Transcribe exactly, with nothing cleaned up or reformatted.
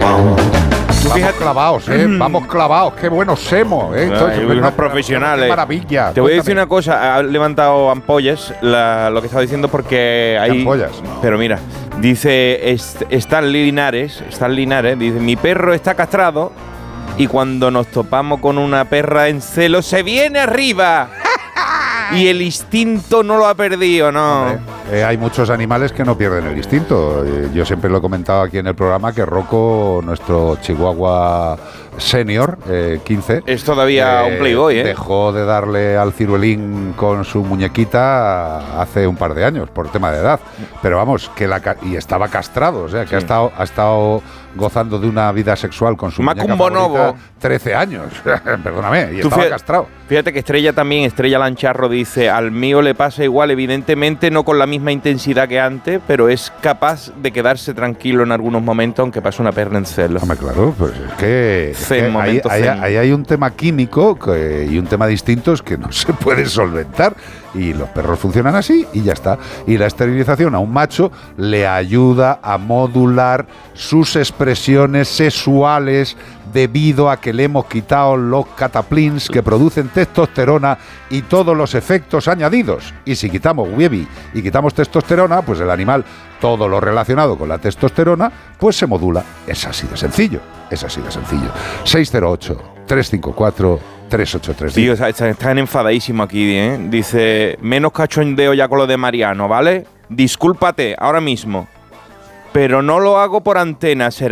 Vamos fíjate, clavados, ¿eh? Mm. Vamos clavados, qué buenos semos, ¿eh? Ay, unos una, profesionales. Qué maravilla. Te voy a decir una cosa, ha levantado ampollas la, lo que estaba diciendo porque hay... ampollas. Pero mira, dice Stan Linares, Stan Linares, dice, mi perro está castrado y cuando nos topamos con una perra en celo se viene arriba. Y el instinto no lo ha perdido, ¿no? Hombre, eh, hay muchos animales que no pierden el instinto. Eh, yo siempre lo he comentado aquí en el programa que Rocco, nuestro chihuahua senior, eh, quince... Es todavía eh, un playboy, ¿eh? Dejó de darle al ciruelín con su muñequita hace un par de años, por tema de edad. Pero vamos, que la y estaba castrado, o sea, que sí. ha estado... Ha estado gozando de una vida sexual con su muñeca favorita trece años, perdóname, y estaba fíjate, castrado. Fíjate que Estrella también, Estrella Lancharro dice, al mío le pasa igual, evidentemente no con la misma intensidad que antes, pero es capaz de quedarse tranquilo en algunos momentos aunque pase una perra en celo. Hombre, claro, pues es que, es que ahí, ahí, ahí hay un tema químico que, y un tema distintos que no se puede solventar. Y los perros funcionan así y ya está. Y la esterilización a un macho le ayuda a modular sus expresiones sexuales debido a que le hemos quitado los cataplins que producen testosterona y todos los efectos añadidos. Y si quitamos Wievi y quitamos testosterona, pues el animal, todo lo relacionado con la testosterona, pues se modula. Es así de sencillo. Es así de sencillo. seis cero ocho, tres cinco cuatro, tres ocho tres. Tío, están enfadadísimos aquí, ¿eh? Dice, menos cachondeo ya con lo de Mariano, ¿vale? Discúlpate ahora mismo, pero no lo hago por antena, será